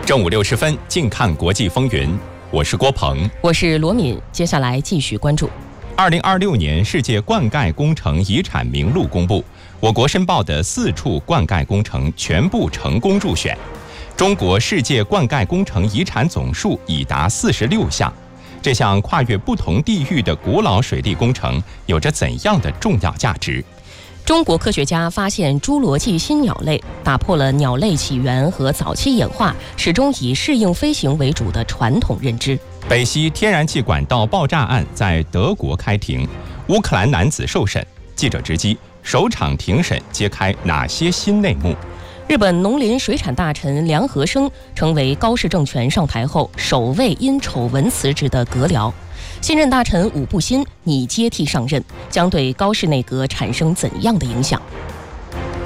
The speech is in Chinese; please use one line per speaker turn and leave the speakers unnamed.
正午60分，近看国际风云。我是郭鹏，
我是罗敏。接下来继续关注。
2026年世界灌溉工程遗产名录公布，我国申报的4处灌溉工程全部成功入选。中国世界灌溉工程遗产总数已达46项。这项跨越不同地域的古老水利工程有着怎样的重要价值？
中国科学家发现侏罗纪新鸟类，打破了鸟类起源和早期演化始终以适应飞行为主的传统认知。
北溪天然气管道爆炸案在德国开庭，乌克兰男子受审，记者直击首场庭审揭开哪些新内幕？
日本农林水产大臣梁和生成为高市政权上台后首位因丑闻辞职的阁僚。新任大臣武部新拟接替上任，将对高市内阁产生怎样的影响？